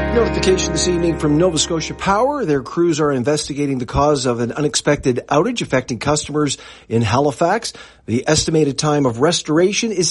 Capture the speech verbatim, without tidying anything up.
Notification this evening from Nova Scotia Power. Their crews are investigating the cause of an unexpected outage affecting customers in Halifax. The estimated time of restoration is